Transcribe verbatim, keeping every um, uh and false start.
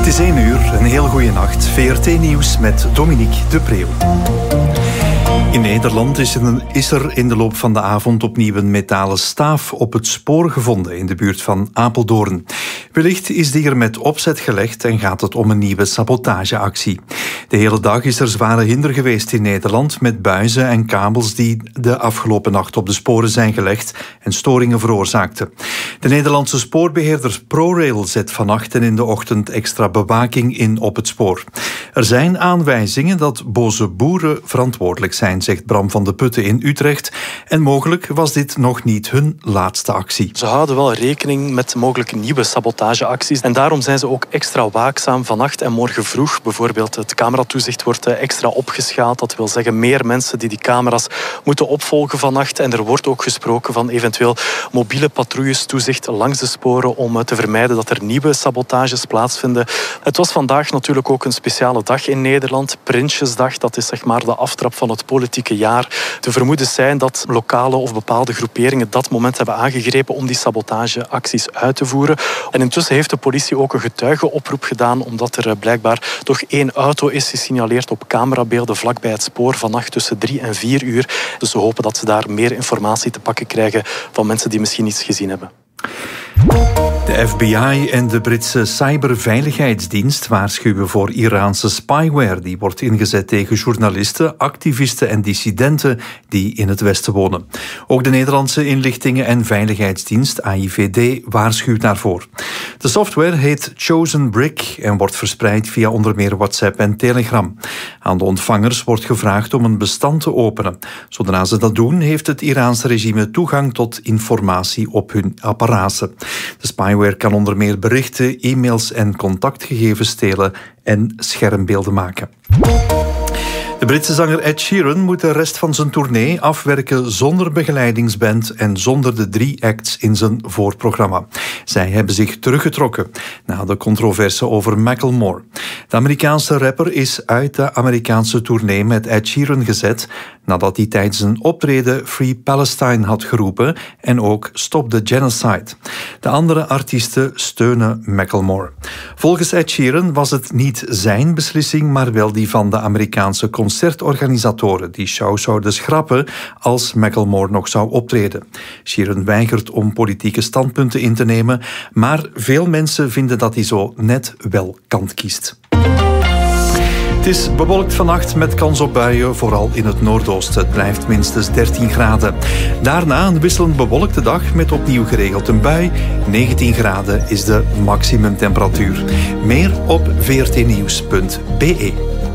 Het is één uur, een heel goede nacht. V R T-nieuws met Dominique de Preeuw. In Nederland is er, is er in de loop van de avond opnieuw een metalen staaf op het spoor gevonden in de buurt van Apeldoorn. Wellicht is die er met opzet gelegd en gaat het om een nieuwe sabotageactie. De hele dag is er zware hinder geweest in Nederland met buizen en kabels die de afgelopen nacht op de sporen zijn gelegd en storingen veroorzaakten. De Nederlandse spoorbeheerder ProRail zet vannacht en in de ochtend extra bewaking in op het spoor. Er zijn aanwijzingen dat boze boeren verantwoordelijk zijn, zegt Bram van de Putten in Utrecht. En mogelijk was dit nog niet hun laatste actie. Ze houden wel rekening met mogelijke nieuwe sabotageacties. En daarom zijn ze ook extra waakzaam vannacht en morgen vroeg. Bijvoorbeeld het cameratoezicht wordt extra opgeschaald. Dat wil zeggen meer mensen die die camera's moeten opvolgen vannacht. En er wordt ook gesproken van eventueel mobiele patrouilles toezicht langs de sporen om te vermijden dat er nieuwe sabotages plaatsvinden. Het was vandaag natuurlijk ook een speciale dag in Nederland. Prinsjesdag, dat is zeg maar de aftrap van het politieke jaar. De vermoedens zijn dat lokale of bepaalde groeperingen dat moment hebben aangegrepen om die sabotageacties uit te voeren. En intussen heeft de politie ook een getuigenoproep gedaan, omdat er blijkbaar toch één auto is gesignaleerd op camerabeelden vlakbij het spoor vannacht tussen drie en vier uur. Dus ze hopen dat ze daar meer informatie te pakken krijgen van mensen die misschien iets gezien hebben. De F B I en de Britse cyberveiligheidsdienst waarschuwen voor Iraanse spyware die wordt ingezet tegen journalisten, activisten en dissidenten die in het Westen wonen. Ook de Nederlandse inlichtingen- en veiligheidsdienst A I V D waarschuwt daarvoor. De software heet Chosen Brick en wordt verspreid via onder meer WhatsApp en Telegram. Aan de ontvangers wordt gevraagd om een bestand te openen. Zodra ze dat doen, heeft het Iraanse regime toegang tot informatie op hun apparaten. De spyware kan onder meer berichten, e-mails en contactgegevens stelen en schermbeelden maken. De Britse zanger Ed Sheeran moet de rest van zijn tournee afwerken zonder begeleidingsband en zonder de drie acts in zijn voorprogramma. Zij hebben zich teruggetrokken na de controverse over Macklemore. De Amerikaanse rapper is uit de Amerikaanse tournee met Ed Sheeran gezet nadat hij tijdens een optreden Free Palestine had geroepen en ook Stop the Genocide. De andere artiesten steunen Macklemore. Volgens Ed Sheeran was het niet zijn beslissing, maar wel die van de Amerikaanse concertorganisatoren die show zouden schrappen als Macklemore nog zou optreden. Sheeran weigert om politieke standpunten in te nemen, maar veel mensen vinden dat hij zo net wel kant kiest. Het is bewolkt vannacht met kans op buien, vooral in het noordoosten. Het blijft minstens dertien graden. Daarna een wisselend bewolkte dag met opnieuw geregeld een bui. negentien graden is de maximumtemperatuur. Meer op v r t nieuws punt b e.